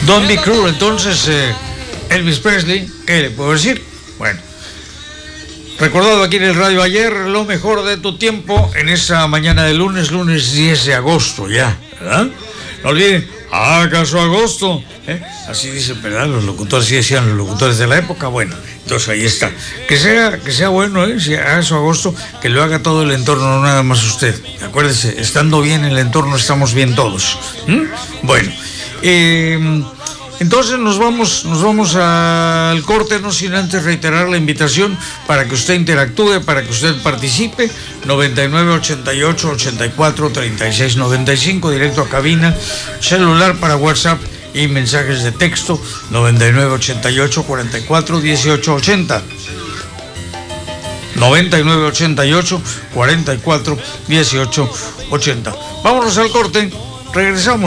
Don't Be Cruel. Entonces, Elvis Presley, ¿qué le puedo decir? Bueno, recordado aquí en el radio ayer, lo mejor de tu tiempo en esa mañana de lunes 10 de agosto ya, ¿verdad? No olviden, ¿acaso agosto? Así dicen, ¿verdad? Los locutores, sí decían los locutores de la época. Bueno, entonces ahí está. Que sea bueno, si acaso agosto, que lo haga todo el entorno, no nada más usted. Acuérdese, estando bien el entorno, estamos bien todos. Bueno, entonces nos vamos al corte, no sin antes reiterar la invitación para que usted interactúe, para que usted participe. 99 88 84 36 95, directo a cabina, celular para WhatsApp y mensajes de texto. 99 88 44 18 80. 99 88 44 18 80. Vámonos al corte, regresamos.